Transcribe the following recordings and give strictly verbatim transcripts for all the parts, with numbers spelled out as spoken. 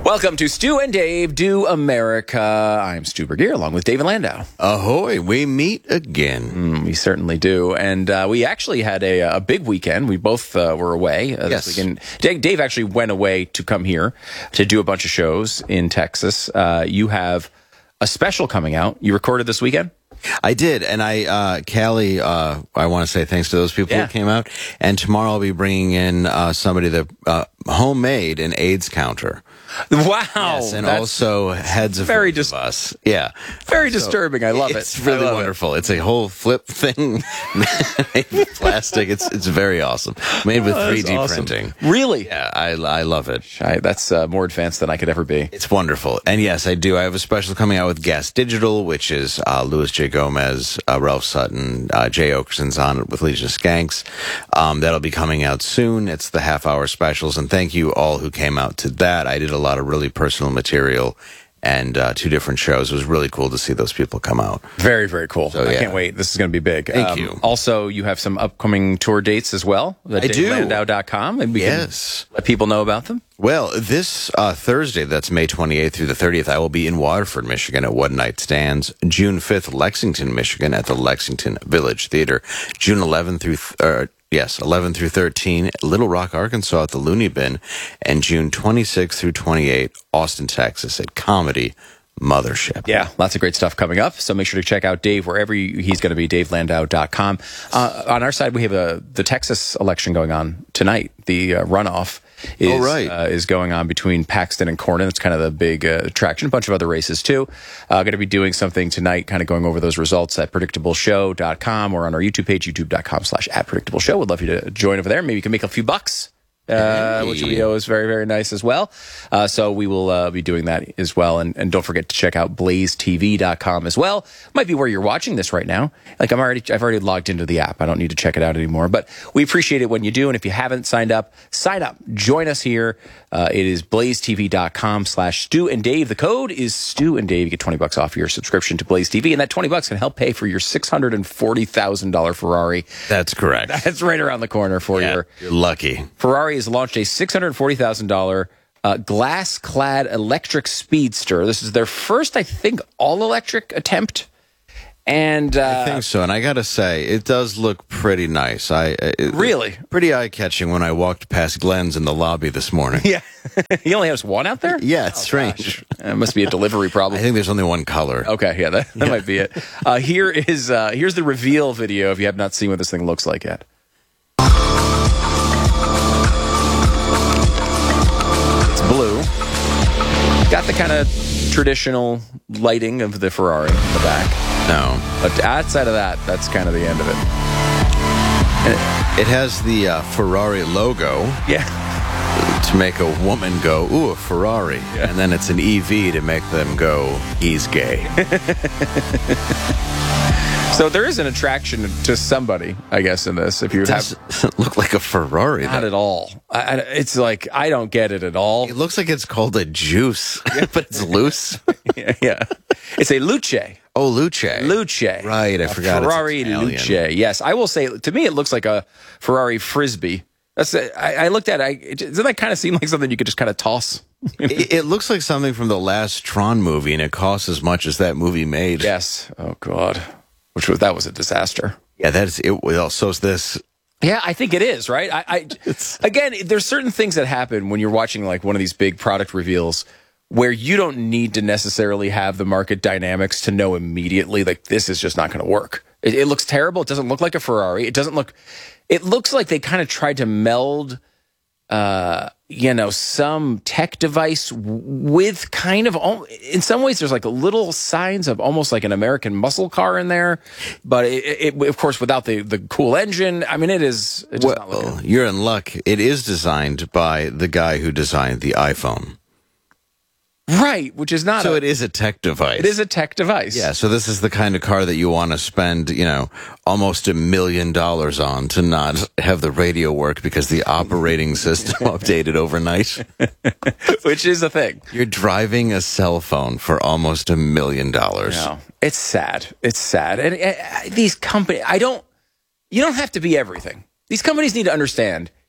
Welcome to Stu and Dave Do America. I'm Stu Bergier, along with David Landau. Ahoy, we meet again. Mm, we certainly do. And uh, we actually had a, a big weekend. We both uh, were away uh, yes. this weekend. Dave, Dave actually went away to come here to do a bunch of shows in Texas. Uh, you have a special coming out. You recorded this weekend? I did, and I, uh, Callie, uh, I want to say thanks to those people yeah. who came out. And tomorrow I'll be bringing in uh, somebody that uh, homemade an AIDS counter. Wow! Yes, and also heads of very dis- of us. Yeah, very so disturbing. I love it's it. It's really love wonderful. It. It's a whole flip thing made with plastic. It's it's very awesome. Made with oh, three D awesome. printing. Really? Yeah, I I love it. I, that's uh, more advanced than I could ever be. It's wonderful. And yes, I do. I have a special coming out with Gas Digital, which is uh, Louis J. Gomez, uh, Ralph Sutton, uh, Jay Okerson's on it with Legion of Skanks. Um, that'll be coming out soon. It's the half-hour specials. And thank you all who came out to that. I did a lot of really personal material and uh, two different shows. It was really cool to see those people come out. Very, very cool. So, I yeah. can't wait. This is going to be big. Thank um, you. Also, you have some upcoming tour dates as well at I do. dave landau dot com, and we Yes. can let people know about them. Well, this uh, Thursday, that's May twenty-eighth through the thirtieth, I will be in Waterford, Michigan at One Night Stands. June fifth, Lexington, Michigan at the Lexington Village Theater. June eleventh through, th- uh, yes, eleventh through thirteenth, Little Rock, Arkansas at the Looney Bin. And June twenty-sixth through twenty-eighth, Austin, Texas at Comedy Mothership. Yeah, lots of great stuff coming up. So make sure to check out Dave wherever he's going to be, dave landau dot com. Uh, on our side, we have a, the Texas election going on tonight. The uh, runoff is, oh, right. uh, is going on between Paxton and Cornyn. It's kind of the big uh, attraction. A bunch of other races, too. Uh, going to be doing something tonight, kind of going over those results at predictable show dot com or on our YouTube page, youtube dot com slash at predictable show. Would love you to join over there. Maybe you can make a few bucks. Uh, hey. which we know is very, very nice as well. Uh, so we will uh, be doing that as well. And, and don't forget to check out blaze t v dot com as well. Might be where you're watching this right now. Like I'm already, I've already logged into the app. I don't need to check it out anymore. But we appreciate it when you do. And if you haven't signed up, sign up. Join us here. Uh, it is blaze t v dot com slash Stu and Dave. The code is Stu and Dave. You get twenty bucks off your subscription to Blaze T V. And that twenty bucks can help pay for your six hundred forty thousand dollars Ferrari. That's correct. That's right around the corner for yeah, your. You're lucky. Ferrari has launched a six hundred forty thousand dollars uh, glass-clad electric speedster. This is their first, I think, all-electric attempt. And uh, I think so. And I got to say, it does look pretty nice. I it, Really? Pretty eye-catching when I walked past Glenn's in the lobby this morning. Yeah. He only has one out there? Yeah, it's strange. It must be a delivery problem. I think there's only one color. Okay, yeah, that, that Yeah. might be it. Uh, here is uh, here's the reveal video if you have not seen what this thing looks like yet. It's blue. Got the kind of traditional lighting of the Ferrari in the back. No. But outside of that, that's kind of the end of it. And it, it has the uh, Ferrari logo Yeah. to make a woman go, ooh, a Ferrari. Yeah. And then it's an E V to make them go, he's gay. So there is an attraction to somebody, I guess, in this. If you It have doesn't look like a Ferrari. not though. at all, I, I, it's like I don't get it at all. It looks like it's called a juice, but it's loose. yeah, yeah, it's a Luce. Oh, Luce. Luce. Right, I A forgot it's Ferrari Italian. Luce. Yes, I will say, to me, it looks like a Ferrari Frisbee. That's a, I, I looked at it. I, it. Doesn't that kind of seem like something you could just kind of toss? it, it looks like something from the last Tron movie, and it costs as much as that movie made. Yes. Oh, God. Which was, that was a disaster. Yeah, that's it. Well, so is this. Yeah, I think it is, right? I, I again, there's certain things that happen when you're watching like one of these big product reveals where you don't need to necessarily have the market dynamics to know immediately like this is just not going to work. It, it looks terrible. It doesn't look like a Ferrari. It doesn't look. It looks like they kind of tried to meld, uh, you know, some tech device with kind of, in some ways, there's like little signs of almost like an American muscle car in there, but it, it of course, without the, the cool engine. I mean, it is. It does not look Well, good. you're in luck. It is designed by the guy who designed the iPhone. Right, which is not. So a, it is a tech device. It is a tech device. Yeah, so this is the kind of car that you want to spend, you know, almost a million dollars on to not have the radio work because the operating system updated overnight. Which is a thing. You're driving a cell phone for almost a million dollars. No, it's sad. It's sad. And uh, these companies, I don't, you don't have to be everything. These companies need to understand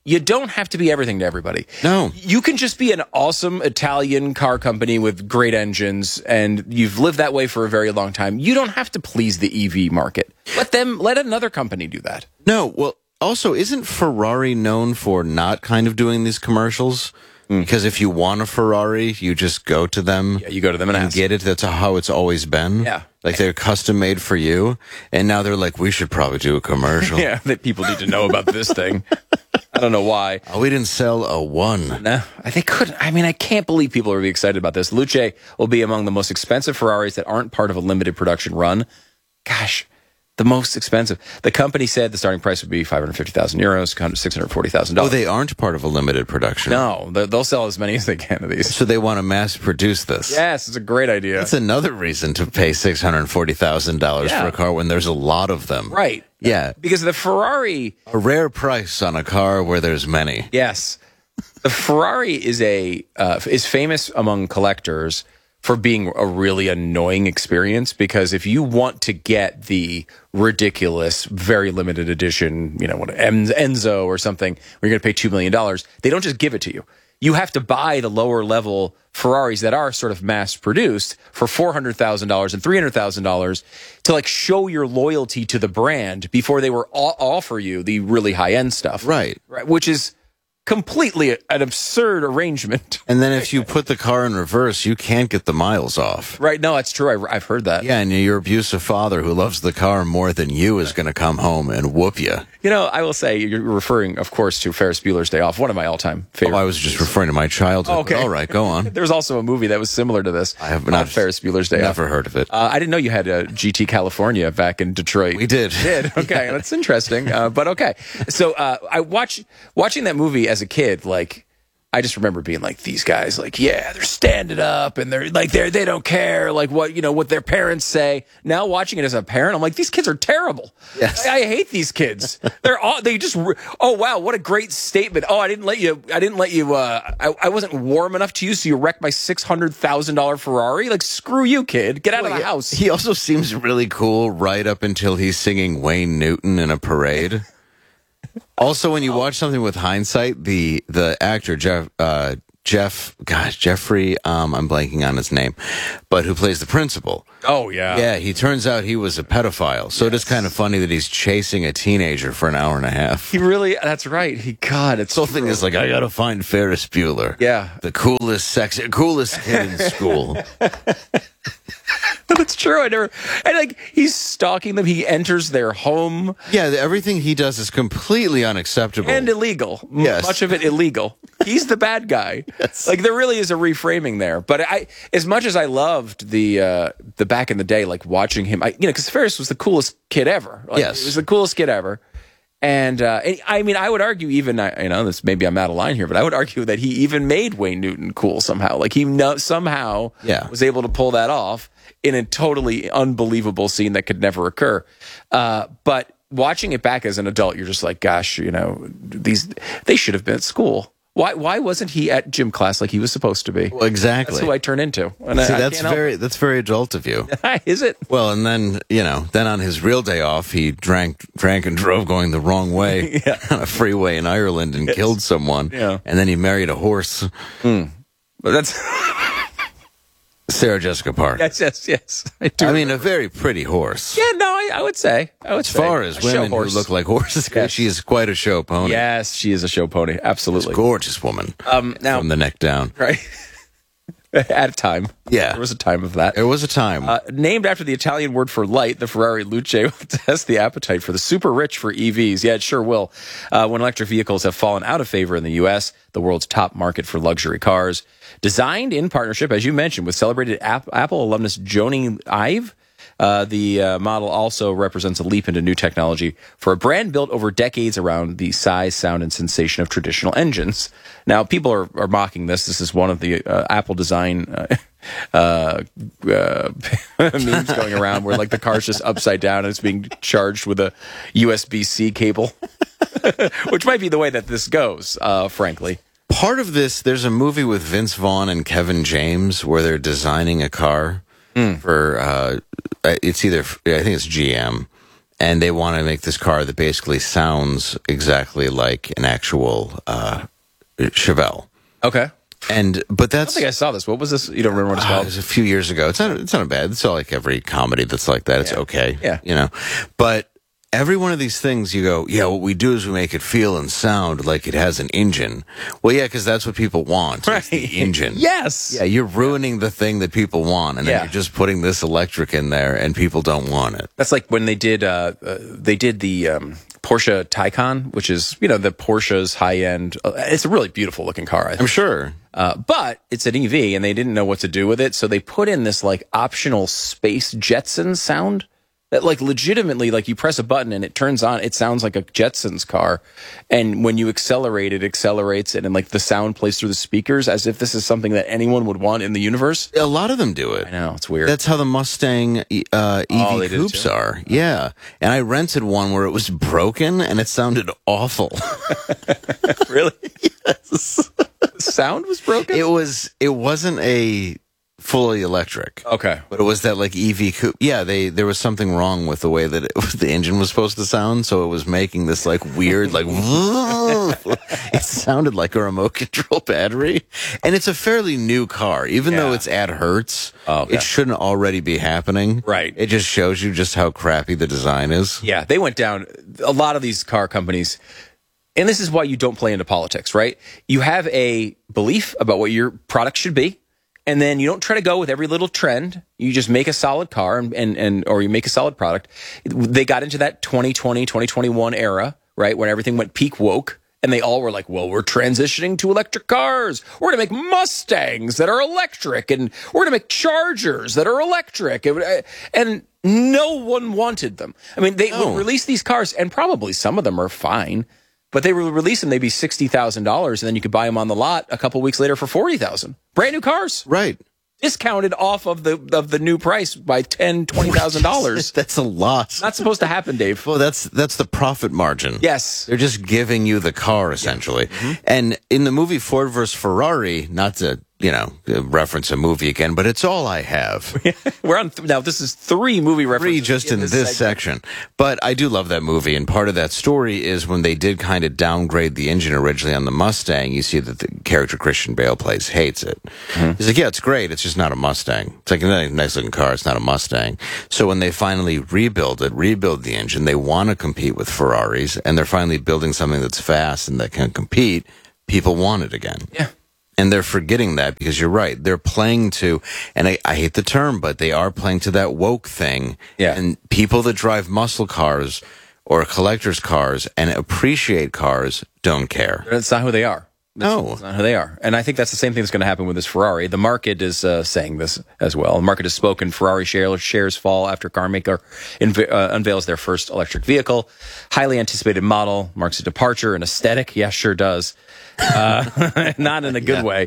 you don't have to be everything to everybody. No. You can just be an awesome Italian car company with great engines, and you've lived that way for a very long time. You don't have to please the E V market. Let them, let another company do that. No, well, also, isn't Ferrari known for not kind of doing these commercials? Mm. Because if you want a Ferrari, you just go to them. Yeah, you go to them and, and ask. get it. That's how it's always been. Yeah. Like they're custom made for you. And now they're like, we should probably do a commercial. Yeah, that people need to know about this thing. I don't know why. Oh, we didn't sell a one. No, they couldn't. I mean, I can't believe people are really excited about this. Luce will be among the most expensive Ferraris that aren't part of a limited production run. Gosh, the most expensive. The company said the starting price would be five hundred fifty thousand euros, six hundred forty thousand dollars. Oh, they aren't part of a limited production. No, they'll sell as many as they can of these. So they want to mass produce this. Yes, it's a great idea. That's another reason to pay six hundred forty thousand dollars Yeah. for a car when there's a lot of them. Right. Yeah. Because the Ferrari... A rare price on a car where there's many. Yes. The Ferrari is a uh, is famous among collectors for being a really annoying experience, because if you want to get the ridiculous, very limited edition, you know, what Enzo or something, where you're going to pay two million dollars, they don't just give it to you. You have to buy the lower level Ferraris that are sort of mass produced for four hundred thousand dollars and three hundred thousand dollars to like show your loyalty to the brand before they were all offer you the really high end stuff. Right. Right. Which is completely an absurd arrangement. And then if you put the car in reverse, you can't get the miles off. Right. No, that's true. I, I've heard that. Yeah, and your abusive father who loves the car more than you is going to come home and whoop you. You know, I will say, you're referring, of course, to Ferris Bueller's Day Off, one of my all-time favorite. Oh, I was just referring to my childhood. Oh, okay. All right, go on. There's also a movie that was similar to this. I have not Ferris Bueller's Day never Off. heard of it. Uh, I didn't know you had a G T California back in Detroit. We did. Did okay, that's interesting. Uh, but okay, so uh, I watch watching that movie as a kid. Like, I just remember being like, these guys, like, yeah, they're standing up and they're like, they're they don't care, like what you know what their parents say. Now watching it as a parent, I'm like, these kids are terrible. Yes. I, I hate these kids. They're all they just. Oh wow, what a great statement. Oh, I didn't let you. I didn't let you. Uh, I, I wasn't warm enough to you, so you wrecked my six hundred thousand dollar Ferrari. Like, screw you, kid. Get out Well, of the he- house. He also seems really cool right up until he's singing Wayne Newton in a parade. Also, when you watch something with hindsight, the the actor Jeff uh, Jeff gosh Jeffrey um, I'm blanking on his name, but who plays the principal. Oh yeah. Yeah, he turns out he was a pedophile. So it is kind of funny that he's chasing a teenager for an hour and a half. He really, that's right. He, God, it's The whole thing is like, I gotta find Ferris Bueller. Yeah. The coolest, sexy, coolest kid in school. That's true. I never, and like, he's stalking them. He enters their home Yeah, the- everything he does is completely unacceptable. and illegal. M- Yes. Much of it illegal. He's the bad guy. Yes. Like, there really is a reframing there. But I, as much as I loved the, uh, the back in the day, like watching him, I, you know, because Ferris was the coolest kid ever. Like, Yes. He was the coolest kid ever. And, uh, and I mean, I would argue even, I, you know, this maybe I'm out of line here, but I would argue that he even made Wayne Newton cool somehow. Like, he no, somehow Yeah. was able to pull that off in a totally unbelievable scene that could never occur. Uh, but watching it back as an adult, you're just like, gosh, you know, these, they should have been at school. Why, why wasn't he at gym class like he was supposed to be? Well, exactly. That's who I turn into. And I- See, I that's can't help very that's very adult of you. it. Is it? Well, and then you know, then on his real day off, he drank, drank and drove going the wrong way Yeah. on a freeway in Ireland and killed someone. Yeah. And then he married a horse, But that's, Sarah Jessica Parker. yes, yes, yes. I do. I mean, a very pretty horse. yeah, no, I, I would say. I would As far as women who look like horses go, Yes. she is quite a show pony. Yes, she is a show pony. Absolutely. Gorgeous woman. Um, now, From the neck down. right. At a time. Yeah. There was a time of that. There was a time. Uh, named after the Italian word for light, the Ferrari Luce will test the appetite for the super rich for E Vs. Yeah, it sure will. Uh, when electric vehicles have fallen out of favor in the U S, the world's top market for luxury cars. Designed in partnership, as you mentioned, with celebrated App- Apple alumnus Joni Ive, uh, the uh, model also represents a leap into new technology for a brand built over decades around the size, sound, and sensation of traditional engines. Now, people are, are mocking this. This is one of the uh, Apple design uh, uh, uh, memes going around where like the car's just upside down and it's being charged with a U S B C cable, which might be the way that this goes, uh, frankly. Part of this, there's a movie with Vince Vaughn and Kevin James where they're designing a car Mm. for, uh, it's either, I think it's G M. and they want to make this car that basically sounds exactly like an actual uh, Chevelle. Okay. And but I don't that's think I saw this. What was this? You don't remember what it's uh, called? it was a few years ago. It's not it's not bad. It's all like every comedy that's like that. It's Yeah. okay. Yeah. You know. But every one of these things you go, yeah, what we do is we make it feel and sound like it has an engine. Well, yeah, because that's what people want. It's the engine. Yes. Yeah, you're ruining the thing that people want, and then Yeah. you're just putting this electric in there, and people don't want it. That's like when they did uh, uh they did the um, Porsche Taycan, which is, you know, the Porsche's high end. Uh, it's a really beautiful looking car, I think. I'm sure. Uh, but it's an E V, and they didn't know what to do with it, so they put in this like optional Space Jetson sound that, like, legitimately, like, you press a button and it turns on. It sounds like a Jetsons car, and when you accelerate, it accelerates it, and like the sound plays through the speakers as if this is something that anyone would want in the universe. A lot of them do it. I know, it's weird. That's how the Mustang uh, E V Oh, they did it coupes too? are. Yeah. And I rented one where it was broken and it sounded awful. Really? Yes. The sound was broken. It was it wasn't a fully electric. Okay. But it was that like E V coupe. Yeah, they there was something wrong with the way that it, the engine was supposed to sound, so it was making this like weird like it sounded like a remote control battery. And it's a fairly new car, even Yeah. though it's at Hertz. Oh, okay. It shouldn't already be happening. Right. It just shows you just how crappy the design is. Yeah, they went down. A lot of these car companies, and this is why you don't play into politics, right? You have a belief about what your product should be, and then you don't try to go with every little trend. You just make a solid car, and, and, and or you make a solid product. They got into that twenty twenty, twenty twenty-one era, right, when everything went peak woke, and they all were like, well, we're transitioning to electric cars. We're going to make Mustangs that are electric, and we're going to make Chargers that are electric. And, and no one wanted them. I mean, they No. would release these cars, and probably some of them are fine, but they would release them, they'd be sixty thousand dollars, and then you could buy them on the lot a couple weeks later for forty thousand dollars. Brand new cars. Right. Discounted off of the of the new price by ten thousand dollars, twenty thousand dollars. That's a lot. Not supposed to happen, Dave. Well, that's that's the profit margin. Yes. They're just giving you the car, essentially. Mm-hmm. And in the movie Ford versus Ferrari, not to, you know, reference a movie again, but it's all I have. We're on th- now. This is three movie references. Three just in, this, segment. section. But I do love that movie, and part of that story is when they did kind of downgrade the engine originally on the Mustang, you see that the character Christian Bale plays hates it. Mm-hmm. He's like, yeah, it's great, it's just not a Mustang. It's like a nice looking car, it's not a Mustang. So when they finally rebuild it, rebuild the engine, they want to compete with Ferraris, and they're finally building something that's fast and that can compete. People want it again. Yeah. And they're forgetting that because you're right. They're playing to, and I, I hate the term, but they are playing to that woke thing. Yeah. And people that drive muscle cars or collectors' cars and appreciate cars don't care. That's not who they are. That's, No. that's not who they are. And I think that's the same thing that's going to happen with this Ferrari. The market is uh, saying this as well. The market has spoken. Ferrari share, shares fall after car maker inv- uh, unveils their first electric vehicle. Highly anticipated model marks a departure. An aesthetic, yeah, sure does. Uh, not in a good Yeah. way.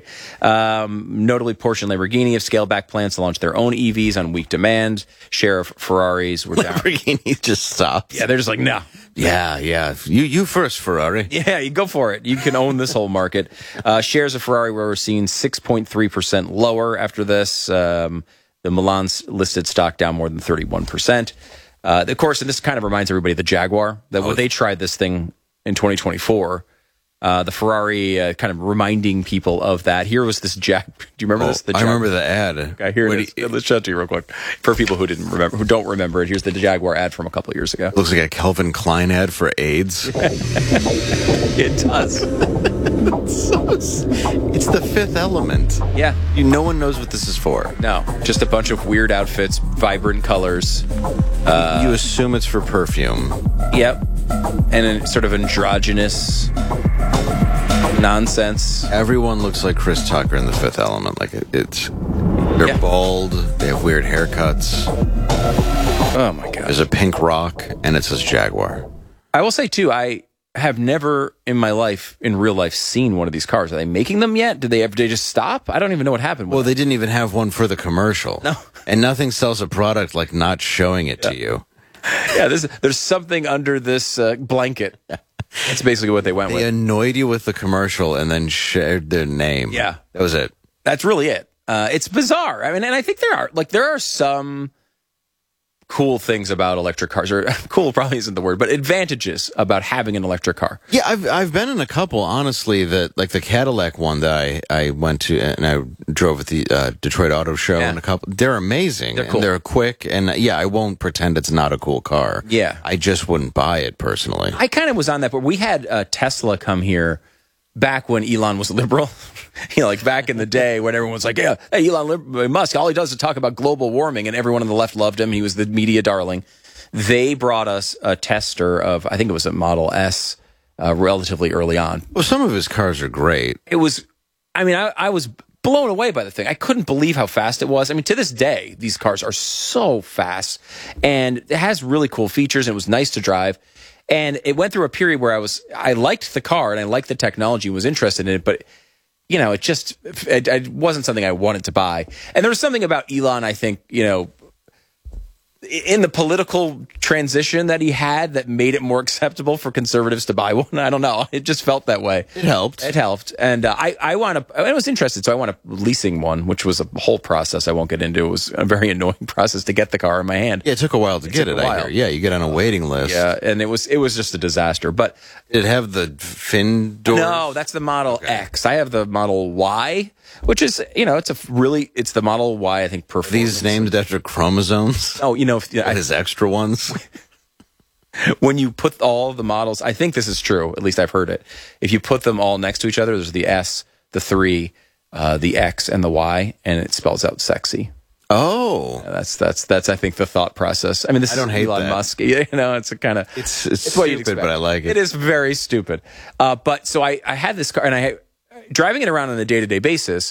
Um, notably, Porsche and Lamborghini have scaled back plans to launch their own E Vs on weak demand. Share of Ferraris were down. Lamborghini just stops. Yeah, they're just like, no. Yeah, yeah. You, you first, Ferrari. Yeah, you go for it. You can own this whole market. Uh, shares of Ferrari were seen six point three percent lower after this. Um, the Milan's listed stock down more than thirty-one percent. Uh, of course, and this kind of reminds everybody of the Jaguar, that when they tried this thing in twenty twenty-four, uh, the Ferrari uh, kind of reminding people of that. Here was this Jag. Do you remember Oh, this? The I Jag- remember the ad. Okay, here What it is. do you- Let's show it to you real quick. For people who didn't remember, who don't remember it, here's the Jaguar ad from a couple of years ago. Looks like a Calvin Klein ad for AIDS. It does. It's the Fifth Element. Yeah. You, no one knows what this is for. No, just a bunch of weird outfits, vibrant colors. you assume it's for perfume. Yep. And a sort of androgynous nonsense. Everyone looks like Chris Tucker in The Fifth Element. Like it, it's they're Yeah. bald. They have weird haircuts. Oh my God. There's a pink rock, and it says Jaguar. I will say too, I have never in my life, in real life, seen one of these cars. Are they making them yet? Did they ever did they just stop? I don't even know what happened. With Well, them. they didn't even have one for the commercial. No. And nothing sells a product like not showing it to you. yeah, there's there's something under this uh, blanket. That's basically what they went They with. annoyed you with the commercial and then shared their name. Yeah. That was it. That's really it. Uh, it's bizarre. I mean, and I think there are like there are some cool things about electric cars, or cool probably isn't the word, but advantages about having an electric car. Yeah, I've I've been in a couple, honestly, that like the Cadillac one that I, I went to and I drove at the uh, Detroit Auto Show, Yeah. and a couple. They're amazing. They're cool. And they're quick, and yeah, I won't pretend it's not a cool car. Yeah. I just wouldn't buy it personally. I kind of was on that, but we had uh, Tesla come here back when Elon was liberal. You know, like back in the day when everyone was like, yeah, hey, Elon Lib- Musk, all he does is talk about global warming, and everyone on the left loved him. He was the media darling. They brought us a tester of, I think it was a Model S, uh, relatively early on. Well, some of his cars are great. It was, I mean, I, I was blown away by the thing. I couldn't believe how fast it was. I mean, to this day, these cars are so fast, and it has really cool features, and it was nice to drive. And it went through a period where I was, I liked the car and I liked the technology and was interested in it, but you know, it just, it, it wasn't something I wanted to buy. And there was something about Elon, I think, you know, in the political transition that he had that made it more acceptable for conservatives to buy one. I don't know. It just felt that way. It helped. It helped. And uh, I, I wound up, I was interested, so I wound up leasing one, which was a whole process I won't get into. It was a very annoying process to get the car in my hand. Yeah, it took a while to It get took it, a I while. hear. Yeah, you get on a waiting list. Yeah, and it was it was just a disaster. But Did it have the fin doors? no, that's the Model X. I have the Model Y, which is, you know, it's a really, it's the Model Y, I think, performance. These named after chromosomes? Oh, you know, if, I, His extra ones? when you put all the models, I think this is true, at least I've heard it. If you put them all next to each other, there's the S, the three, uh, the X, and the Y, and it spells out sexy. Oh. That's that's that's I think the thought process. I mean, this I don't is hate Elon that. Musk. You know, it's a kind of It's, it's, what you'd stupid, expect. but I like it. It is very stupid. Uh, but so I I had this car, and I had, driving it around on a day to day basis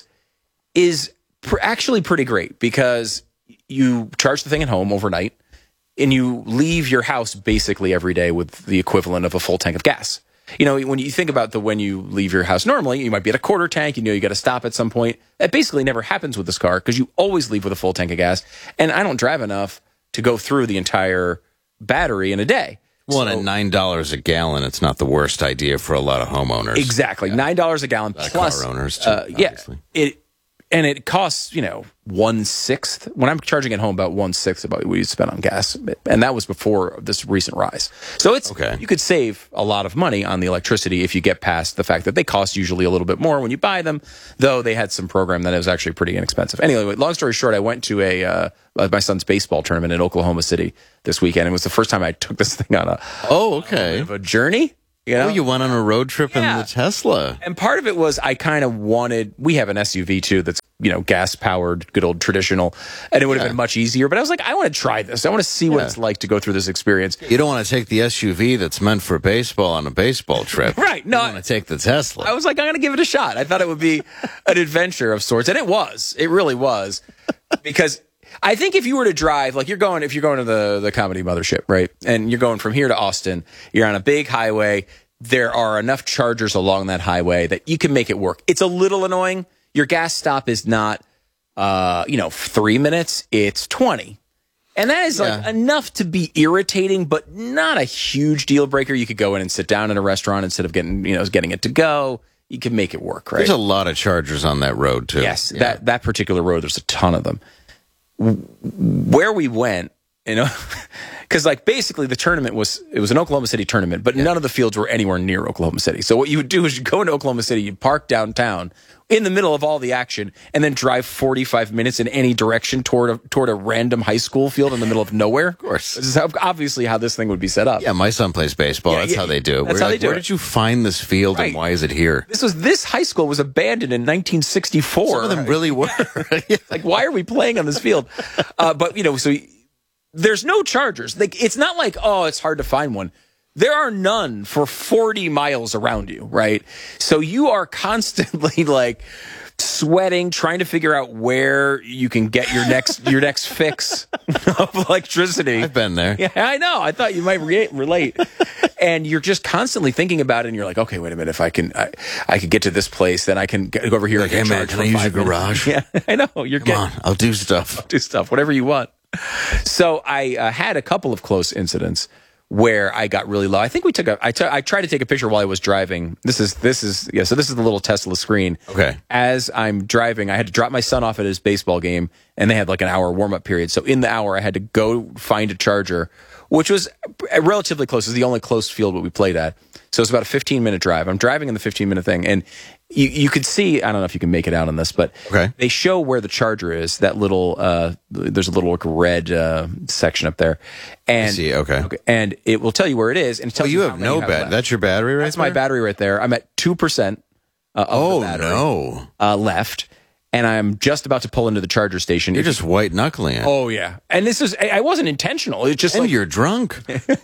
is pr- actually pretty great because you charge the thing at home overnight, and you leave your house basically every day with the equivalent of a full tank of gas. You know, when you think about the when you leave your house normally, you might be at a quarter tank. You know, you got to stop at some point. That basically never happens with this car because you always leave with a full tank of gas. And I don't drive enough to go through the entire battery in a day. Well, So- and at nine dollars a gallon, it's not the worst idea for a lot of homeowners. Exactly, nine dollars a gallon lot of plus car owners, too, uh, yeah, obviously. it and it costs you know one sixth. When I'm charging at home, about one sixth about what you spend on gas, and that was before this recent rise. So it's Okay. you could save a lot of money on the electricity if you get past the fact that they cost usually a little bit more when you buy them. Though they had some program that was actually pretty inexpensive. Anyway, long story short, I went to a uh, my son's baseball tournament in Oklahoma City this weekend. It was the first time I took this thing on a Oh, okay. of a journey. You know? Oh, you went on a road trip Yeah. in the Tesla. And part of it was I kind of wanted, we have an S U V too that's, you know, gas powered, good old traditional, and it would have Yeah. been much easier. But I was like, I want to try this. I want to see what Yeah. it's like to go through this experience. You don't want to take the S U V that's meant for baseball on a baseball trip. Right. No, You want to take the Tesla. I was like, I'm going to give it a shot. I thought it would be an adventure of sorts. And it was. It really was. Because I think if you were to drive, like you're going, if you're going to the, the comedy mothership, right? And you're going from here to Austin, you're on a big highway. There are enough chargers along that highway that you can make it work. It's a little annoying. Your gas stop is not, uh, you know, three minutes. It's twenty. And that is like Yeah. enough to be irritating, but not a huge deal breaker. You could go in and sit down in a restaurant instead of getting, you know, getting it to go. You can make it work, right? There's a lot of chargers on that road, too. Yes, Yeah. that that particular road, there's a ton of them. Where we went, you know, because like basically the tournament was it was an Oklahoma City tournament, but none of the fields were anywhere near Oklahoma City. So what you would do is you go into Oklahoma City, you park downtown in the middle of all the action, and then drive forty-five minutes in any direction toward a, toward a random high school field in the middle of nowhere. Of course. This is how, obviously how this thing would be set up. Yeah, my son plays baseball. Yeah, That's yeah, how they do it. that's We're how they like, do Where it. did you find this field Right. and why is it here? This was this high school was abandoned in nineteen sixty-four. Some of them really were. Yeah. Like, why are we playing on this field? Uh, but, you know, so there's no chargers. Like, it's not like, oh, it's hard to find one. There are none for forty miles around you, right? So you are constantly, like, sweating, trying to figure out where you can get your next your next fix of electricity. I've been there. Yeah, I know. I thought you might re- relate. And you're just constantly thinking about it, and you're like, okay, wait a minute. If I can, I, I could get to this place, then I can go over here. Like, and get hey, man, charged can for I use five your minutes. garage? Yeah, I know. You're Come getting on, I'll do stuff. do stuff, whatever you want. So I uh, had a couple of close incidents. where I got really low. I think we took a. I, t- I tried to take a picture while I was driving. This is this is yeah. So this is the little Tesla screen. Okay. As I'm driving, I had to drop my son off at his baseball game, and they had like an hour warm up period. So in the hour, I had to go find a charger, which was relatively close. It was the only close field that we played at. So it's about a fifteen minute drive. I'm driving in the fifteen minute thing, and you you could see. I don't know if you can make it out on this, but okay. They show where the charger is. That little uh, there's a little like, red uh, section up there, and I see. Okay. okay, and it will tell you where it is. And it tells well, you, you have no battery. That's your battery, right? That's there? my battery right there. I'm at two percent uh, of oh, the battery no. uh, left. And I'm just about to pull into the charger station. You're if just white knuckling it. Oh yeah, and this is I wasn't intentional. It's just and like, you're drunk.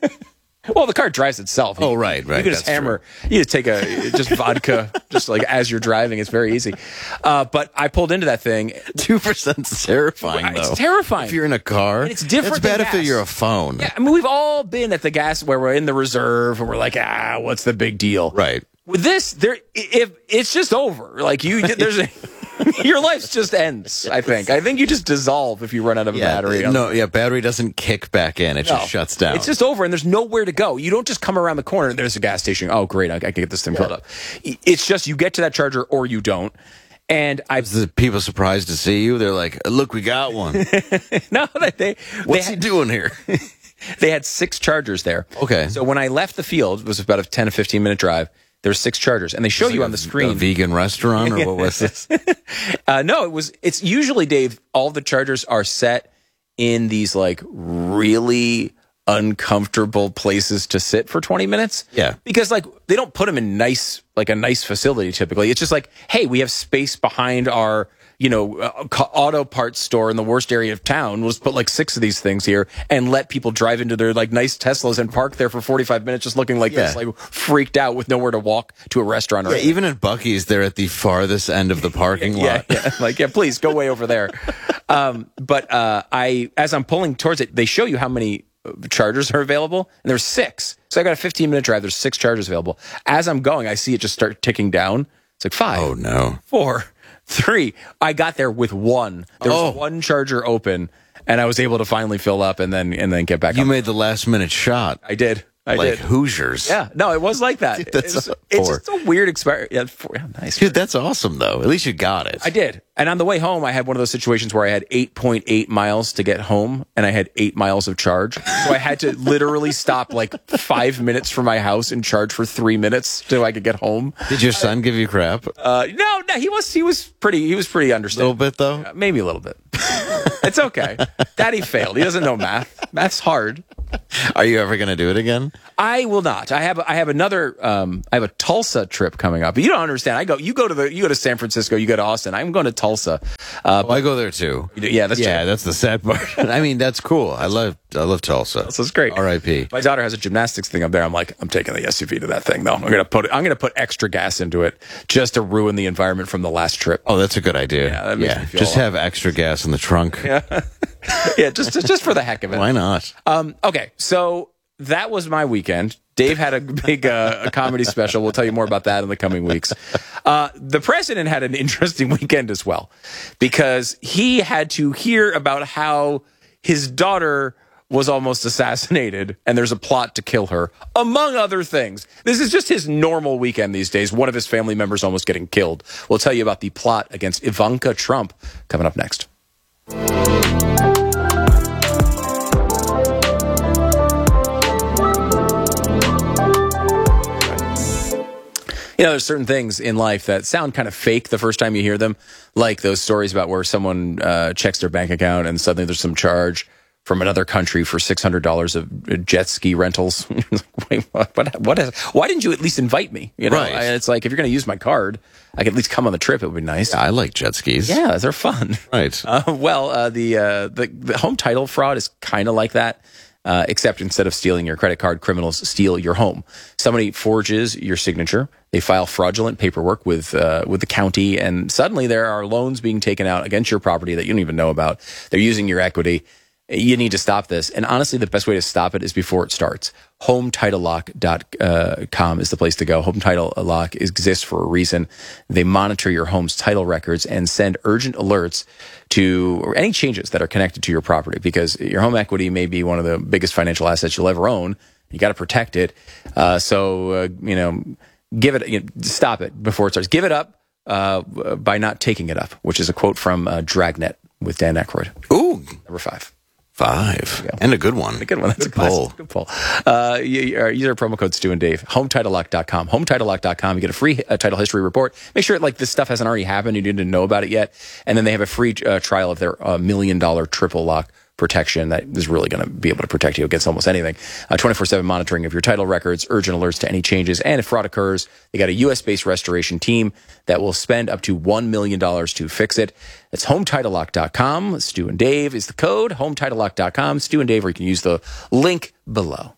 Well, the car drives itself. Oh, right, right. You can just That's hammer. True. You just take a just vodka, just like as you're driving. It's very easy. Uh, but I pulled into that thing. Two percent's terrifying. It's though. terrifying. If you're in a car, and it's different. It's bad than if gas. you're a phone. Yeah, I mean, we've all been at the gas where we're in the reserve and we're like, ah, what's the big deal? Right. With this, there, if it's just over. Like you, there's a. Your life just ends, I think. I think you just dissolve if you run out of a yeah, battery. No, yeah, battery doesn't kick back in. It No. just shuts down. It's just over, and there's nowhere to go. You don't just come around the corner and there's a gas station. Oh, great, I, I can get this thing yeah. filled up. It's just you get to that charger or you don't. And I the people surprised to see you. They're like, "Look, we got one." No, they. they What's they he doing here? They had six chargers there. Okay. So when I left the field, it was about a ten to fifteen minute drive. There's six chargers, and they show It's you like on a, the screen. A vegan restaurant, or what was this? uh, no, it was. It's usually, Dave. All the chargers are set in these like really uncomfortable places to sit for twenty minutes. Yeah, because like they don't put them in nice, like a nice facility. Typically, it's just like, hey, we have space behind our, you know, uh, auto parts store in the worst area of town. We'll just put like six of these things here and let people drive into their like nice Teslas and park there for forty-five minutes just looking like yeah. this, like freaked out with nowhere to walk to a restaurant. Or yeah, even at Buc-ee's, they're at the farthest end of the parking yeah, lot. Yeah, like, yeah, please go way over there. Um, but uh, I, as I'm pulling towards it, they show you how many chargers are available, and there's six. So I got a fifteen minute drive. There's six chargers available. As I'm going, I see it just start ticking down. It's like five. Oh, no. Four. Three. I got there with one. There was oh. one charger open, and I was able to finally fill up and then and then get back. You up. made the last minute shot. I did. I like did. Hoosiers. Yeah. No, it was like that. Dude, that's it's, a it's four. just a weird experience. Yeah, four, yeah, nice. Dude, that's awesome, though. At least you got it. I did. And on the way home, I had one of those situations where I had eight point eight miles to get home, and I had eight miles of charge. So I had to literally stop like five minutes from my house and charge for three minutes so I could get home. Did your son give you crap? Uh, no, no, he was he was pretty he was pretty A understanding. little bit, though? Uh, maybe a little bit. It's okay. Daddy failed. He doesn't know math. Math's hard. Are you ever going to do it again? I will not. I have I have another um, I have a Tulsa trip coming up. You don't understand. I go you go to the you go to San Francisco, you go to Austin. I'm going to Tulsa. Uh, Oh, I go there too. yeah, that's yeah, true. that's the sad part. I mean, that's cool. I love I love Tulsa. Tulsa's great. R I P My daughter has a gymnastics thing up there. I'm like, I'm taking the S U V to that thing though. I'm gonna put I'm gonna put extra gas into it just to ruin the environment from the last trip. Oh, that's a good idea. Yeah, that makes yeah. me feel Just a lot. have extra gas in the trunk. Yeah, yeah, just, just just for the heck of it. Why not? Um, okay, so that was my weekend. Dave had a big uh, a comedy special. We'll tell you more about that in the coming weeks. Uh, the president had an interesting weekend as well, because he had to hear about how his daughter was almost assassinated and there's a plot to kill her, among other things. This is just his normal weekend these days. One of his family members almost getting killed. We'll tell you about the plot against Ivanka Trump coming up next. You know, there's certain things in life that sound kind of fake the first time you hear them, like those stories about where someone uh, checks their bank account and suddenly there's some charge from another country for six hundred dollars of jet ski rentals. Wait, what, what, what is, why didn't you at least invite me? You know, Right. I, it's like, if you're going to use my card, I could at least come on the trip. It would be nice. I like jet skis. Yeah, they're fun. Right. Uh, well, uh, the, uh, the the home title fraud is kind of like that, uh, except instead of stealing your credit card, criminals steal your home. Somebody forges your signature. They file fraudulent paperwork with uh, with the county, and suddenly there are loans being taken out against your property that you don't even know about. They're using your equity. You need to stop this. And honestly, the best way to stop it is before it starts. home title lock dot com is the place to go. Home Title Lock exists for a reason. They monitor your home's title records and send urgent alerts to any changes that are connected to your property, because your home equity may be one of the biggest financial assets you'll ever own. You got to protect it. Uh, so, uh, you know, give it, you know, stop it before it starts. Give it up uh, by not taking it up, which is a quote from uh, Dragnet with Dan Aykroyd. Ooh. Number five. Five. And a good one. A good one. That's good a classic. poll. Good poll. Uh, use our promo code Stu and Dave. home title lock dot com. home title lock dot com. You get a free uh, title history report. Make sure like this stuff hasn't already happened. You didn't know about it yet. And then they have a free uh, trial of their uh, million dollar triple lock protection that is really going to be able to protect you against almost anything. Uh, twenty-four seven monitoring of your title records, urgent alerts to any changes, and if fraud occurs, they got a U S-based restoration team that will spend up to one million dollars to fix it. That's home title lock dot com. Stu and Dave is the code, home title lock dot com. Stu and Dave, or you can use the link below.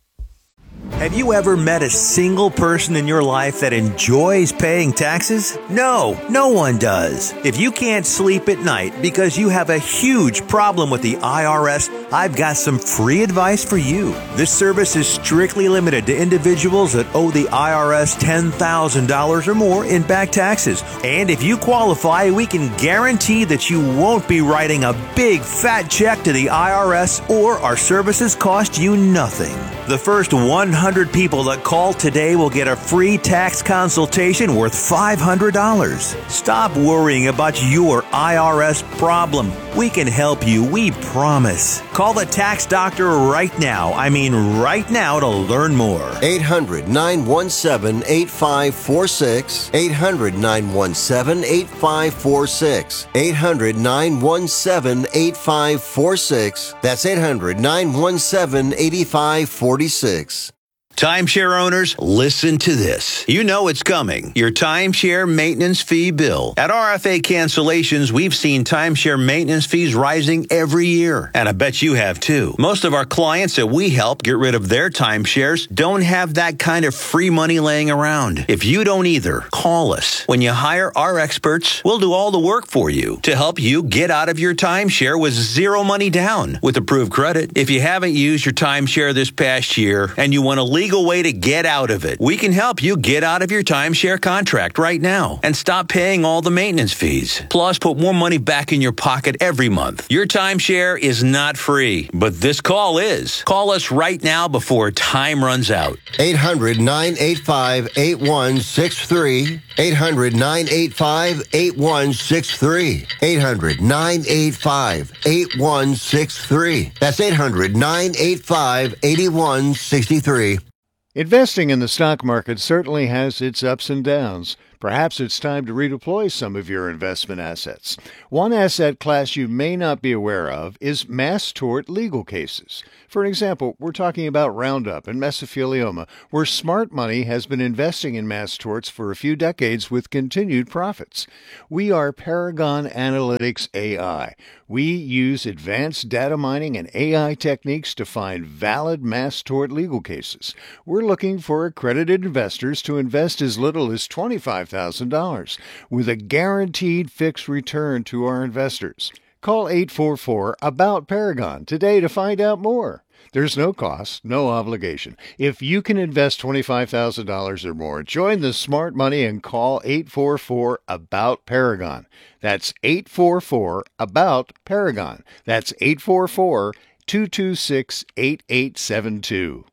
Have you ever met a single person in your life that enjoys paying taxes? No, no one does. If you can't sleep at night because you have a huge problem with the I R S, I've got some free advice for you. This service is strictly limited to individuals that owe the I R S ten thousand dollars or more in back taxes. And if you qualify, we can guarantee that you won't be writing a big fat check to the I R S, or our services cost you nothing. The first one hundred people that call today will get a free tax consultation worth five hundred dollars. Stop worrying about your I R S problem. We can help you, we promise. Call the tax doctor right now. I mean right now to learn more. eight hundred, nine one seven, eight five four six. eight hundred, nine one seven, eight five four six. eight hundred, nine one seven, eight five four six. That's eight hundred, nine one seven, eight five four six. Timeshare owners, listen to this. You know it's coming. Your timeshare maintenance fee bill. At R F A Cancellations, we've seen timeshare maintenance fees rising every year. And I bet you have too. Most of our clients that we help get rid of their timeshares don't have that kind of free money laying around. If you don't either, call us. When you hire our experts, we'll do all the work for you to help you get out of your timeshare with zero money down with approved credit. If you haven't used your timeshare this past year and you want to leave legal way to get out of it, we can help you get out of your timeshare contract right now and stop paying all the maintenance fees. Plus, put more money back in your pocket every month. Your timeshare is not free, but this call is. Call us right now before time runs out. eight hundred, nine eight five, eight one six three. eight hundred, nine eight five, eight one six three. eight hundred, nine eight five, eight one six three. That's eight hundred, nine eight five, eight one six three. Investing in the stock market certainly has its ups and downs. Perhaps it's time to redeploy some of your investment assets. One asset class you may not be aware of is mass tort legal cases. For example, we're talking about Roundup and mesothelioma, where smart money has been investing in mass torts for a few decades with continued profits. We are Paragon Analytics A I. We use advanced data mining and A I techniques to find valid mass tort legal cases. We're looking for accredited investors to invest as little as twenty-five thousand dollars with a guaranteed fixed return to our investors. Call eight four four, A B O U T, Paragon today to find out more. There's no cost, no obligation. If you can invest twenty-five thousand dollars or more, join the smart money and call eight four four, A B O U T, Paragon. That's eight four four, A B O U T, Paragon. That's eight four four, two two six, eight eight seven two.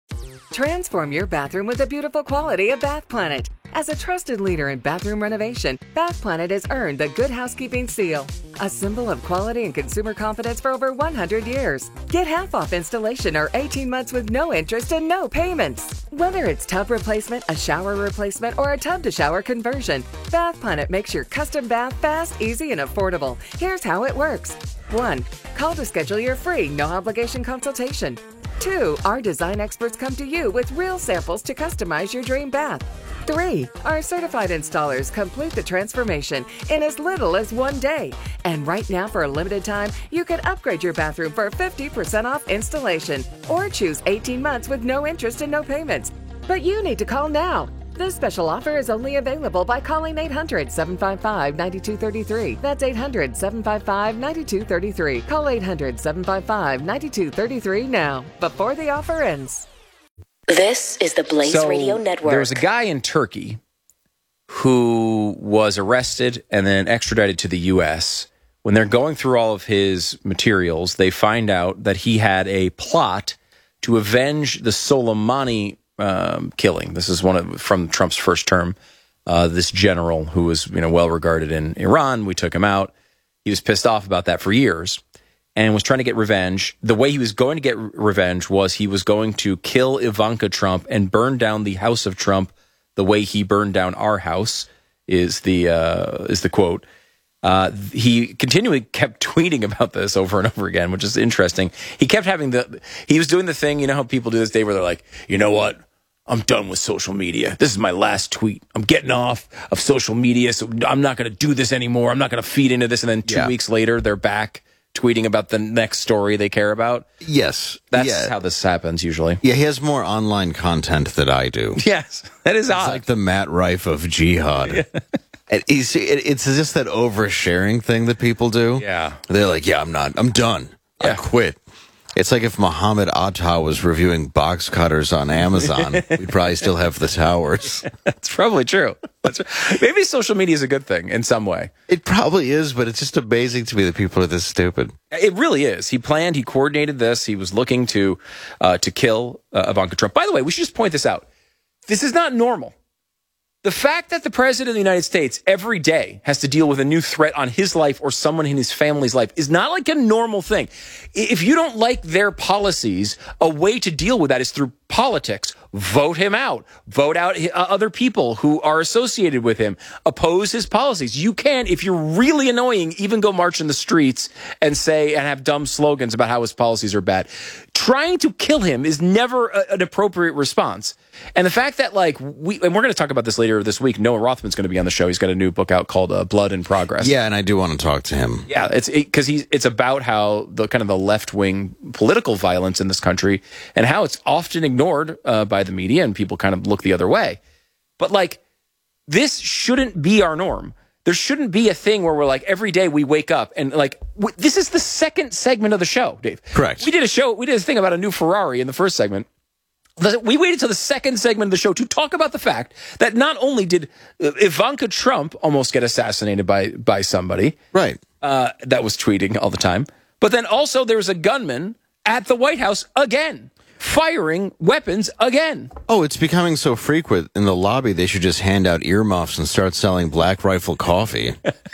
Transform your bathroom with the beautiful quality of Bath Planet. As a trusted leader in bathroom renovation, Bath Planet has earned the Good Housekeeping seal, a symbol of quality and consumer confidence for over one hundred years. Get half off installation or eighteen months with no interest and no payments. Whether it's tub replacement, a shower replacement, or a tub-to-shower conversion, Bath Planet makes your custom bath fast, easy, and affordable. Here's how it works. one. Call to schedule your free, no-obligation consultation. two. Our design experts come to you with real samples to customize your dream bath. three. Our certified installers complete the transformation in as little as one day. And right now, for a limited time, you can upgrade your bathroom for fifty percent off installation or choose eighteen months with no interest and no payments. But you need to call now. This special offer is only available by calling eight hundred, seven five five, nine two three three. That's eight hundred, seven five five, nine two three three. Call eight hundred, seven five five, nine two three three now, before the offer ends. This is the Blaze so Radio Network. There was a guy in Turkey who was arrested and then extradited to the U S. When they're going through all of his materials, they find out that he had a plot to avenge the Soleimani um, killing. This is one of from Trump's first term. Uh, this general who was, you know, well regarded in Iran. We took him out. He was pissed off about that for years and was trying to get revenge. The way he was going to get re- revenge was he was going to kill Ivanka Trump and burn down the house of Trump the way he burned down our house. Is the uh, is the quote. Uh, he continually kept tweeting about this over and over again, which is interesting. He kept having the, he was doing the thing, you know how people do this day where they're like, you know what? I'm done with social media. This is my last tweet. I'm getting off of social media, so I'm not going to do this anymore. I'm not going to feed into this. And then two Yeah. weeks later, they're back tweeting about the next story they care about. Yes. That's yeah. how this happens usually. Yeah, he has more online content than I do. Yes, that is It's odd. like the Matt Rife of jihad. And he's, it, it's just that oversharing thing that people do. Yeah. They're like, yeah, I'm not. I'm done. I Yeah. quit. It's like if Muhammad Atta was reviewing box cutters on Amazon, we'd probably still have the towers. That's probably true. That's, maybe social media is a good thing in some way. It probably is, but it's just amazing to me that people are this stupid. It really is. He planned, he coordinated this. He was looking to uh, to kill uh, Ivanka Trump. By the way, we should just point this out. This is not normal. The fact that the president of the United States every day has to deal with a new threat on his life or someone in his family's life is not like a normal thing. If you don't like their policies, a way to deal with that is through politics. Vote him out. Vote out other people who are associated with him. Oppose his policies. You can, if you're really annoying, even go march in the streets and say and have dumb slogans about how his policies are bad. Trying to kill him is never a, an appropriate response. And the fact that, like, we, and we're going to talk about this later this week. Noah Rothman's going to be on the show. He's got a new book out called uh, Blood in Progress. Yeah, and I do want to talk to him. Yeah, it's because it, he's it's about how the kind of the left wing political violence in this country and how it's often ignored uh, by the media and people kind of look the other way. But like, this shouldn't be our norm. There shouldn't be a thing where we're like every day we wake up and like w- this is the second segment of the show, Dave. Correct. We did a show. We did a thing about a new Ferrari in the first segment. We waited till the second segment of the show to talk about the fact that not only did Ivanka Trump almost get assassinated by by somebody, Right. uh, that was tweeting all the time, but then also there was a gunman at the White House again, firing weapons again. Oh, it's becoming so frequent in the lobby, they should just hand out earmuffs and start selling Black Rifle coffee.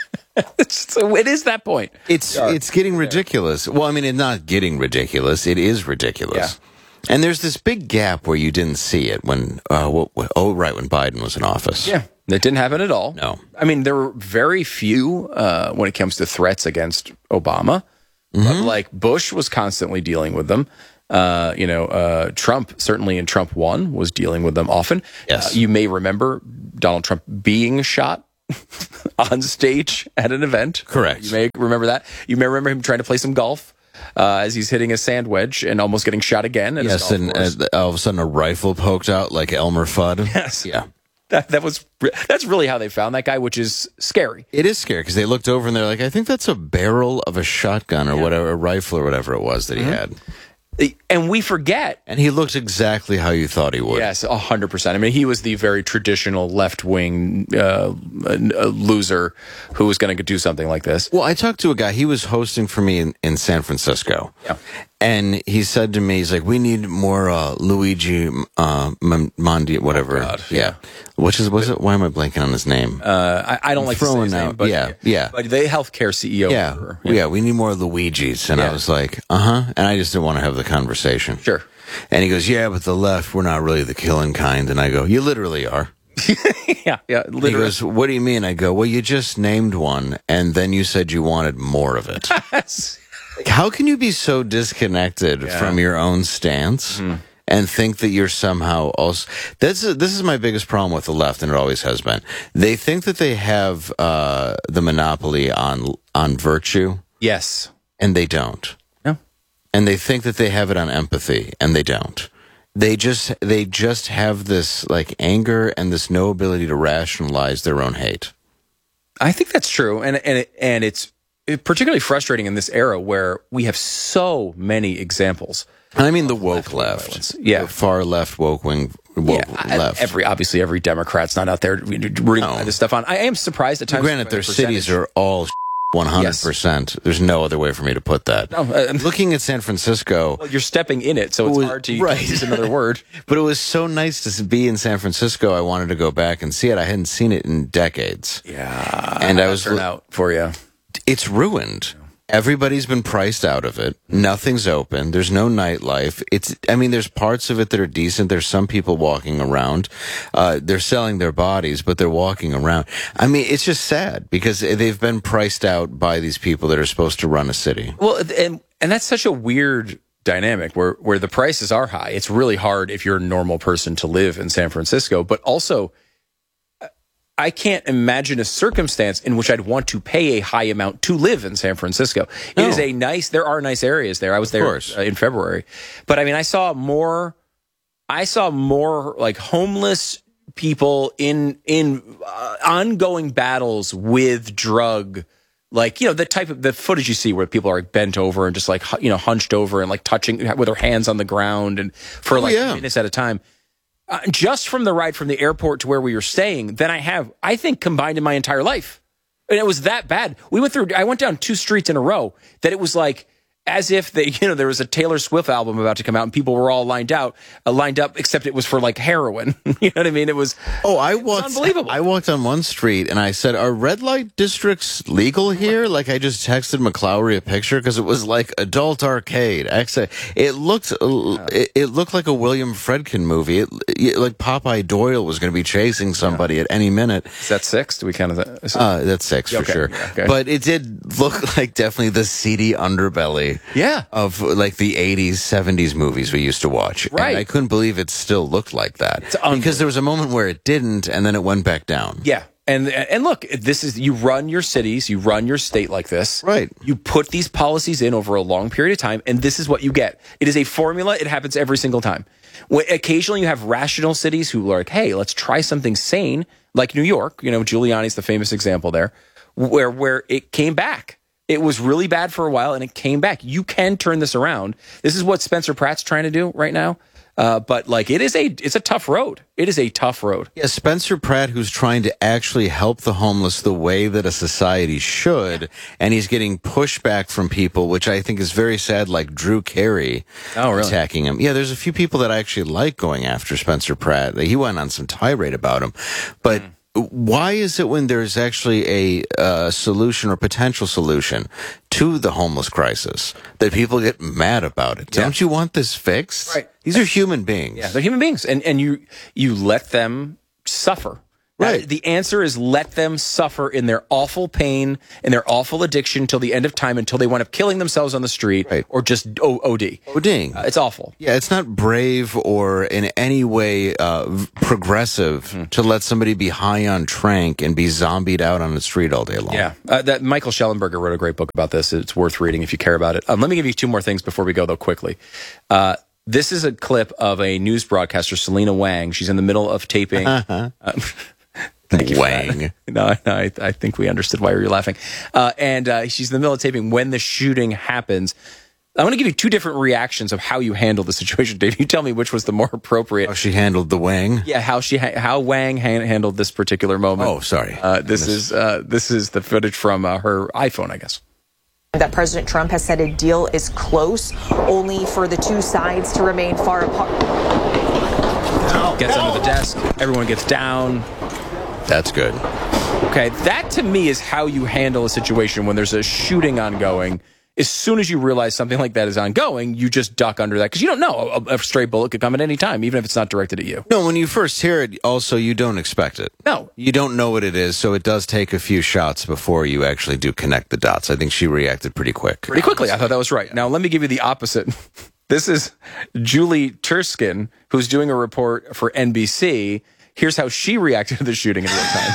So it is that point. It's it's getting ridiculous. Well, I mean, it's not getting ridiculous. It is ridiculous. Yeah. And there's this big gap where you didn't see it when, uh, what, what, oh, right, when Biden was in office. Yeah, that didn't happen at all. No. I mean, there were very few uh, when it comes to threats against Obama. Mm-hmm. But like Bush was constantly dealing with them. Uh, you know, uh, Trump, certainly in Trump one, was dealing with them often. Yes. Uh, you may remember Donald Trump being shot on stage at an event. Correct. You may remember that. You may remember him trying to play some golf. Uh, as he's hitting a sand wedge and almost getting shot again. At his Yes, golf and course. uh, all of a sudden a rifle poked out like Elmer Fudd. Yes. Yeah. That that was that's really how they found that guy, which is scary. It is scary because they looked over and they're like, I think that's a barrel of a shotgun or whatever, a rifle or whatever it was that he had. And we forget. And he looked exactly how you thought he would. Yes, a hundred percent. I mean, he was the very traditional left wing uh, uh, loser who was going to do something like this. Well, I talked to a guy, he was hosting for me in, in San Francisco. Yeah. And he said to me, he's like, we need more uh, Luigi uh, M- Mondi, whatever. Oh, God, yeah. yeah. Which is, was it? Why am I blanking on his name? Uh, I, I don't like to say throwing his name, out- but yeah, yeah. but the healthcare C E O. yeah. for- yeah. we need more Luigis. And I Yeah. was like, uh huh. And I just didn't want to have the conversation. Sure. And he goes, yeah, but the left, we're not really the killing kind. And I go, you literally are. yeah, yeah. He Literally. goes, what do you mean? I go, well, you just named one, and then you said you wanted more of it. Like, how can you be so disconnected Yeah. from your own stance and think that you're somehow also? That's a, this is my biggest problem with the left, and it always has been. They think that they have uh, the monopoly on on virtue, Yes. and they don't. No. And they think that they have it on empathy, and they don't. They just they just have this like anger and this no ability to rationalize their own hate. I think that's true, and and it, and it's particularly frustrating in this era where we have so many examples. And I mean the woke left, violence. Yeah. the far left woke wing woke Yeah, left. every obviously every Democrat's not out there rooting No. this stuff on. I am surprised at times. Granted, by their the cities percentage. are all one hundred percent. There's no other way for me to put that. No, uh, Looking at San Francisco, well, you're stepping in it, so it's was- hard to right. use another word. but it was so nice to be in San Francisco. I wanted to go back and see it. I hadn't seen it in decades. Yeah, And I How'd was that turn out for you. It's ruined. Everybody's been priced out of it. Nothing's open. There's no nightlife. It's, I mean, there's parts of it that are decent. There's some people walking around. Uh, they're selling their bodies, but they're walking around. I mean, it's just sad because they've been priced out by these people that are supposed to run a city. Well, and and that's such a weird dynamic where where the prices are high. It's really hard if you're a normal person to live in San Francisco, but also I can't imagine a circumstance in which I'd want to pay a high amount to live in San Francisco. It No. is a nice, there are nice areas there. I was there course. uh, in February. But I mean, I saw more, I saw more like homeless people in, in uh, ongoing battles with drug, like, you know, the type of, the footage you see where people are bent over and just like, hu- you know, hunched over and like touching with their hands on the ground and for like yeah. minutes at a time. Uh, just from the ride from the airport to where we were staying than I have, I think, combined in my entire life. And it was that bad. We went through, I went down two streets in a row that it was like as if they, you know, there was a Taylor Swift album about to come out and people were all lined out, uh, lined up, except it was for like heroin. You know what I mean? It was, Oh, I was walked. unbelievable. I walked on one street and I said, "Are red light districts legal here?" Like I just texted McClowery a picture because it was like adult arcade. Actually, it looked. It, it looked like a William Friedkin movie. It, it, like Popeye Doyle was going to be chasing somebody at any minute. is that six? Do we kind of, Uh, that's six for Okay, sure. yeah, okay. But it did look like definitely the seedy underbelly. Yeah. Of like the eighties, seventies movies we used to watch. Right. And I couldn't believe it still looked like that. Because there was a moment where it didn't and then it went back down. yeah. And and look, this is, you run your cities, you run your state like this. Right. You put these policies in over a long period of time, and this is what you get. It is a formula. It happens every single time. When, occasionally you have rational cities who are like, hey, let's try something sane, like New York. You know, Giuliani's the famous example there, where where it came back. It was really bad for a while, and it came back. You can turn this around. This is what Spencer Pratt's trying to do right now. Uh, but like, it is a it's a tough road. It is a tough road. Yeah, Spencer Pratt, who's trying to actually help the homeless the way that a society should, and he's getting pushback from people, which I think is very sad, like Drew Carey Oh, really? attacking him. Yeah, there's a few people that I actually like going after Spencer Pratt. He went on some tirade about him. But Mm. why is it when there's actually a uh, solution or potential solution to the homeless crisis that people get mad about it? Yeah. Don't you want this fixed? Right. These are human beings. Yeah, they're human beings, and and you you let them suffer. Right. Uh, the answer is let them suffer in their awful pain and their awful addiction till the end of time, until they wind up killing themselves on the street Right. or just o- O D. ODing. Uh, it's awful. Yeah, it's not brave or in any way uh, v- progressive Hmm. to let somebody be high on trank and be zombied out on the street all day long. Yeah, uh, that Michael Schellenberger wrote a great book about this. It's worth reading if you care about it. Um, let me give you two more things before we go, though, quickly. Uh, this is a clip of a news broadcaster, Selena Wang. She's in the middle of taping. Uh, Thank you for Wang. that. No, no, I, I think we understood why you were laughing. Uh, and uh, she's in the middle of taping when the shooting happens. I want to give you two different reactions of how you handle the situation, Dave. You tell me which was the more appropriate. How she handled the wang. Yeah, how she ha- how Wang han- handled this particular moment. Oh, sorry. Uh, this is uh, this is the footage from uh, her iPhone, I guess. That President Trump has said a deal is close, only for the two sides to remain far apart. Gets under the desk. Everyone gets down. That's good. Okay, that to me is how you handle a situation when there's a shooting ongoing. As soon as you realize something like that is ongoing, you just duck under that because you don't know a, a stray bullet could come at any time, even if it's not directed at you. No, when you first hear it, also, you don't expect it. No. You don't know what it is, so it does take a few shots before you actually do connect the dots. I think she reacted pretty quick. Pretty quickly. I thought that was right. Now, let me give you the opposite. This is Julie Turskin, who's doing a report for N B C. Here's how she reacted to the shooting in real time.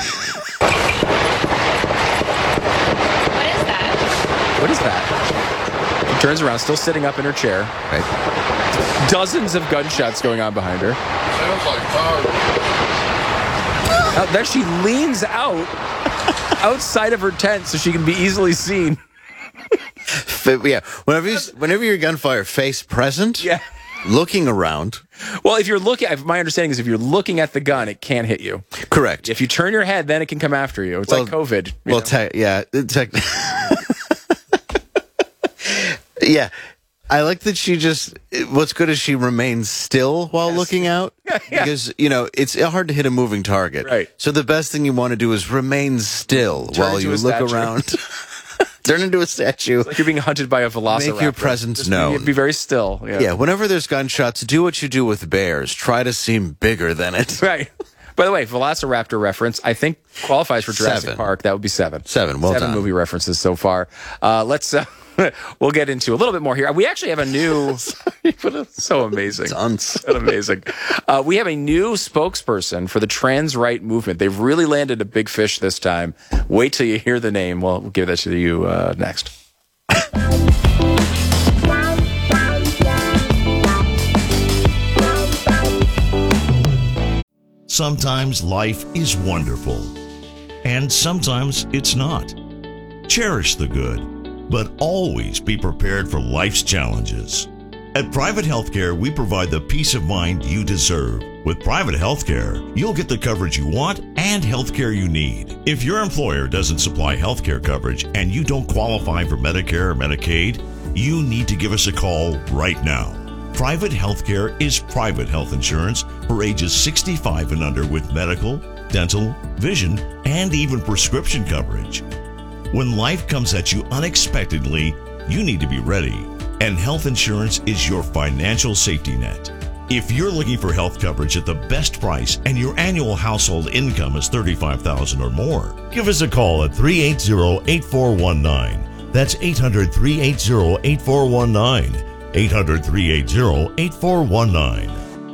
What is that? What is that? She turns around, still sitting up in her chair. Right? Dozens of gunshots going on behind her. Sounds like fire. Uh, then she leans out outside of her tent so she can be easily seen. F- yeah. Whenever you, whenever you're gunfire face present, Yeah. looking around. Well, if you're looking, my understanding is if you're looking at the gun, it can't hit you. Correct. If you turn your head, then it can come after you. It's Well- like COVID. you Well, know? te- yeah, tech Yeah. I like that she just, what's good is she remains still while yes. looking out. Yeah, yeah. Because, you know, it's hard to hit a moving target. Right. So the best thing you want to do is remain still Turn while you look statue. around. Turn into a statue. It's like you're being hunted by a velociraptor. Make your presence Just known. Be, be very still. Yeah. yeah, whenever there's gunshots, do what you do with bears. Try to seem bigger than it. Right. By the way, Velociraptor reference, I think qualifies for Jurassic Seven. Park. That would be seven. Seven, well Seven done. movie references so far. Uh, let's, uh, we'll get into a little bit more here. We actually have a new, Sorry, but it's so amazing. It's so amazing. Uh, we have a new spokesperson for the trans right movement. They've really landed a big fish this time. Wait till you hear the name. Well, we'll give that to you uh, next. Sometimes life is wonderful, and sometimes it's not. Cherish the good, but always be prepared for life's challenges. At Private Healthcare, we provide the peace of mind you deserve. With Private Healthcare, you'll get the coverage you want and healthcare you need. If your employer doesn't supply healthcare coverage and you don't qualify for Medicare or Medicaid, you need to give us a call right now. Private Healthcare is private health insurance for ages sixty-five and under with medical, dental, vision, and even prescription coverage. When life comes at you unexpectedly, you need to be ready, and health insurance is your financial safety net. If you're looking for health coverage at the best price and your annual household income is thirty-five thousand dollars or more, give us a call at three eight zero, eight four one nine. That's eight hundred, three eight zero, eight four one nine. eight hundred, three eight zero, eight four one nine.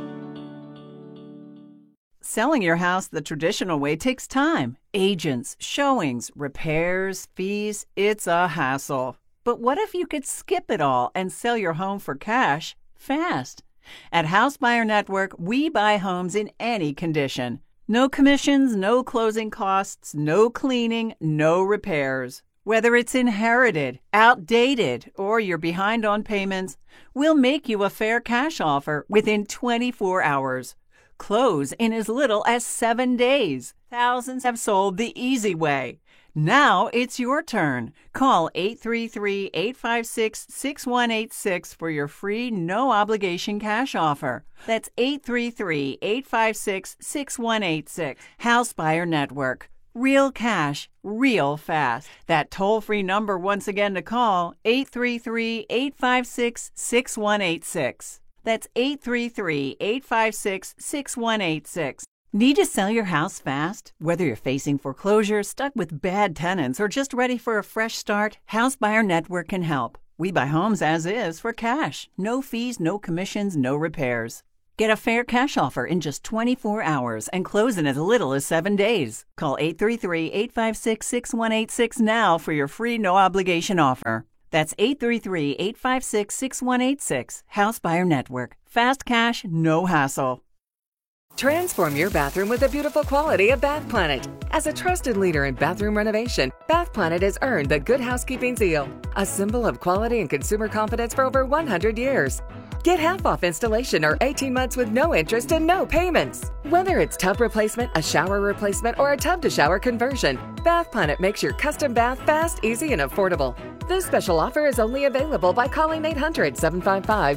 Selling your house the traditional way takes time. Agents, showings, repairs, fees. It's a hassle. But what if you could skip it all and sell your home for cash fast? At House Buyer Network, we buy homes in any condition. No commissions, no closing costs, no cleaning, no repairs. Whether it's inherited, outdated, or you're behind on payments, we'll make you a fair cash offer within twenty-four hours. Close in as little as seven days. Thousands have sold the easy way. Now it's your turn. Call eight three three, eight five six, six one eight six for your free, no-obligation cash offer. That's eight three three, eight five six, six one eight six. House Buyer Network. Real cash, real fast. That toll-free number once again to call, eight three three, eight five six, six one eight six. That's eight three three, eight five six, six one eight six. Need to sell your house fast? Whether you're facing foreclosure, stuck with bad tenants, or just ready for a fresh start, House Buyer Network can help. We buy homes as is for cash. No fees, no commissions, no repairs. Get a fair cash offer in just twenty-four hours and close in as little as seven days. Call eight three three, eight five six, six one eight six now for your free no-obligation offer. That's eight three three, eight five six, six one eight six. House Buyer Network. Fast cash, no hassle. Transform your bathroom with the beautiful quality of Bath Planet. As a trusted leader in bathroom renovation, Bath Planet has earned the Good Housekeeping seal, a symbol of quality and consumer confidence for over one hundred years. Get half off installation or eighteen months with no interest and no payments. Whether it's tub replacement, a shower replacement, or a tub-to-shower conversion, Bath Planet makes your custom bath fast, easy, and affordable. This special offer is only available by calling eight hundred, seven five five,